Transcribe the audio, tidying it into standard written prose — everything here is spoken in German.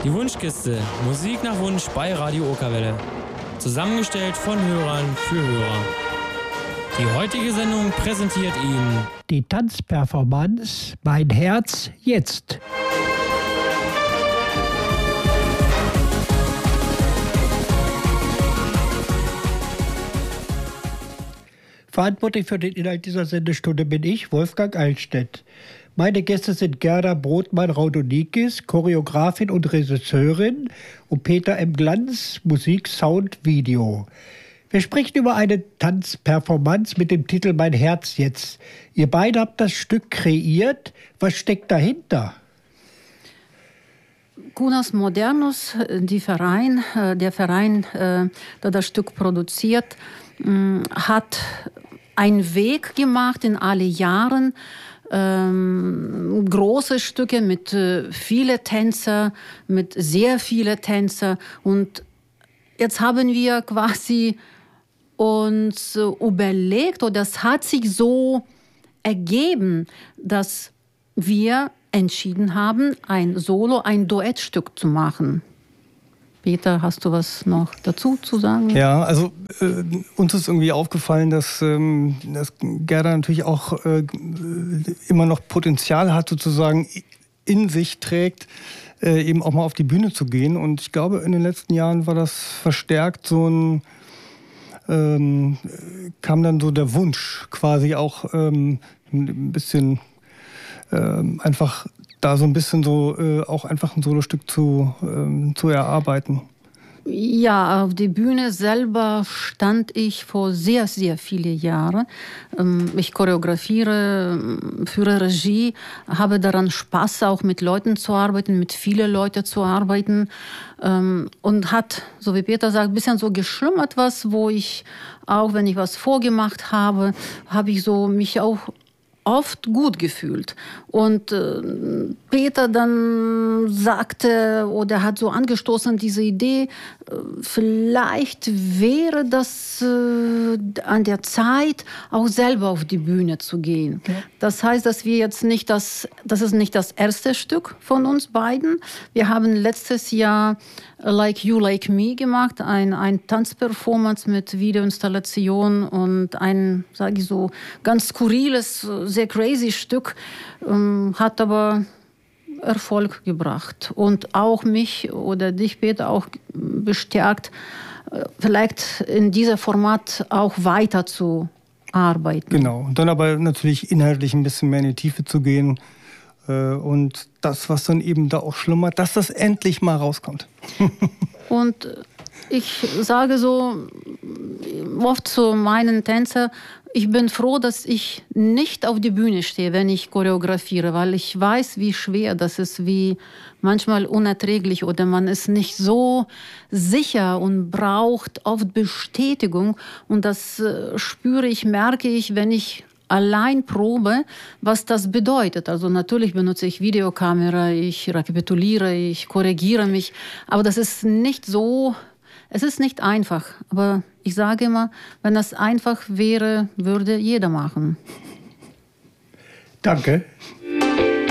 Die Wunschkiste. Musik nach Wunsch bei Radio Okerwelle. Zusammengestellt von Hörern für Hörer. Die heutige Sendung präsentiert Ihnen die Tanzperformance Mein Herz jetzt. Verantwortlich für den Inhalt dieser Sendestunde bin ich, Wolfgang Eilstedt. Meine Gäste sind Gerda Brodmann-Raudonikis, Choreografin und Regisseurin, und Peter M. Glanz, Musik, Sound, Video. Wir sprechen über eine Tanzperformance mit dem Titel Mein Herz jetzt. Ihr beide habt das Stück kreiert. Was steckt dahinter? Kunas Modernus, der Verein, der das Stück produziert, hat einen Weg gemacht in alle Jahren, große Stücke mit viele Tänzer, mit sehr viele Tänzer. Und jetzt haben wir quasi uns überlegt, oder das hat sich so ergeben, dass wir entschieden haben, ein Solo, ein Duettstück zu machen. Peter, hast du was noch dazu zu sagen? Ja, also uns ist irgendwie aufgefallen, dass Gerda natürlich auch immer noch Potenzial hat, sozusagen in sich trägt, eben auch mal auf die Bühne zu gehen. Und ich glaube, in den letzten Jahren war das verstärkt so kam dann so der Wunsch, quasi auch ein bisschen einfach da so ein bisschen so auch einfach ein Solostück zu erarbeiten. Ja, auf der Bühne selber stand ich vor sehr, sehr vielen Jahren. Ich choreografiere, führe Regie, habe daran Spaß, auch mit Leuten zu arbeiten, mit vielen Leuten zu arbeiten. Und hat, so wie Peter sagt, ein bisschen so geschlummert was, wo ich auch, wenn ich was vorgemacht habe, habe ich so mich auch oft gut gefühlt. Und Peter dann sagte oder hat so angestoßen diese Idee, vielleicht wäre das an der Zeit, auch selber auf die Bühne zu gehen. Okay. Das heißt, dass wir jetzt nicht das ist nicht das erste Stück von uns beiden. Wir haben letztes Jahr Like You, Like Me gemacht, ein Tanzperformance mit Videoinstallation und ein, sage ich so, ganz skurriles, sehr crazy Stück, hat aber Erfolg gebracht und auch mich oder dich, Peter, auch bestärkt, vielleicht in diesem Format auch weiter zu arbeiten. Genau, und dann aber natürlich inhaltlich ein bisschen mehr in die Tiefe zu gehen und das, was dann eben da auch schlummert, dass das endlich mal rauskommt. Und ich sage so oft zu meinen Tänzern, ich bin froh, dass ich nicht auf die Bühne stehe, wenn ich choreografiere, weil ich weiß, wie schwer das ist, wie manchmal unerträglich oder man ist nicht so sicher und braucht oft Bestätigung. Und das merke ich, wenn ich allein probe, was das bedeutet. Also natürlich benutze ich Videokamera, ich rekapituliere, ich korrigiere mich, aber das ist nicht so. Es ist nicht einfach, aber ich sage immer, wenn das einfach wäre, würde jeder machen. Danke.